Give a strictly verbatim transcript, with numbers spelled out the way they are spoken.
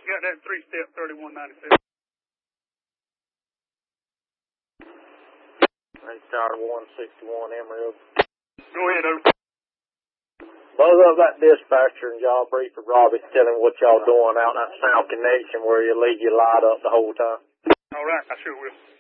got that three step thirty-one ninety-seven. Range Tower one sixty-one Emerald. Go ahead, over. Buzz up that dispatcher and y'all brief for Robbie, tell him what y'all doing out in that South Connection where you leave your light up the whole time. All right, I sure will.